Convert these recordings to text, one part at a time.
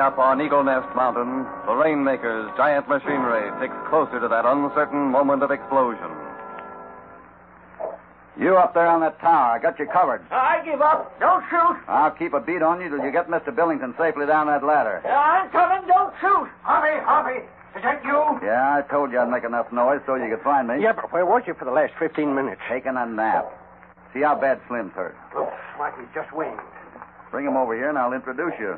up on Eagle Nest Mountain, the Rainmaker's giant machinery ticks closer to that uncertain moment of explosion. You up there on that tower. I got you covered. I give up. Don't shoot. I'll keep a beat on you till you get Mr. Billington safely down that ladder. I'm coming. Don't shoot. Harvey. Is that you? Yeah, I told you I'd make enough noise so you could find me. Yeah, but where was you for the last 15 minutes? Taking a nap. See how bad Slim's hurt. Looks like he's just winged. Bring him over here and I'll introduce you.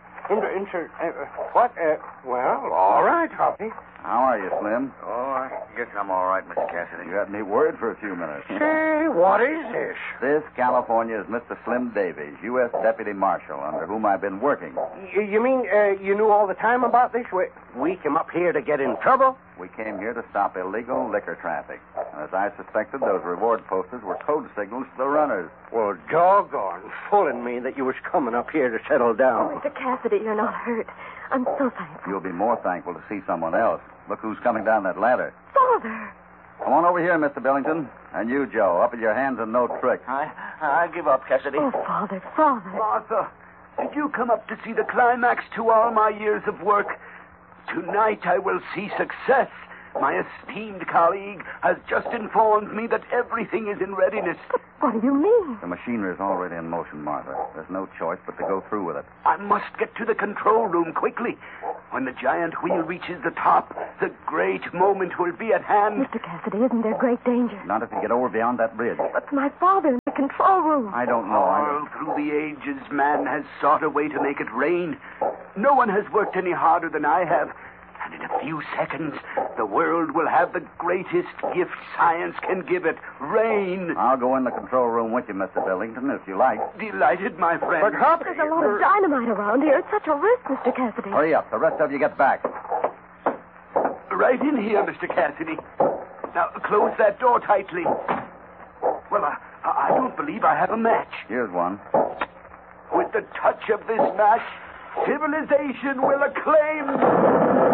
What? Well, all right, Harvey. How are you, Slim? Oh, I guess I'm all right, Mr. Cassidy. You had me worried for a few minutes. Say, what is this? This, California, is Mr. Slim Davies, U.S. Deputy Marshal, under whom I've been working. You mean you knew all the time about this? We came up here to get in trouble? We came here to stop illegal liquor traffic. And as I suspected, those reward posters were code signals to the runners. Well, doggone, fooling me that you was coming up here to settle down. Oh, Mr. Cassidy, you're not hurt. I'm so thankful. You'll be more thankful to see someone else. Look who's coming down that ladder. Father! Come on over here, Mr. Billington. And you, Joe, up at your hands and no trick. I give up, Cassidy. Oh, Father. Martha, did you come up to see the climax to all my years of work? Tonight I will see success. My esteemed colleague has just informed me that everything is in readiness. What do you mean? The machinery is already in motion, Martha. There's no choice but to go through with it. I must get to the control room quickly. When the giant wheel reaches the top, the great moment will be at hand. Mr. Cassidy, isn't there great danger? Not if you get over beyond that bridge. But my father in the control room. I don't know. All through the ages, man has sought a way to make it rain. No one has worked any harder than I have. And in a few seconds, the world will have the greatest gift science can give it, rain. I'll go in the control room with you, Mr. Billington, if you like. Delighted, my friend. But, Harvey... There's a lot of dynamite around here. It's such a risk, Mr. Cassidy. Hurry up. The rest of you get back. Right in here, Mr. Cassidy. Now, close that door tightly. Well, I don't believe I have a match. Here's one. With the touch of this match, civilization will acclaim...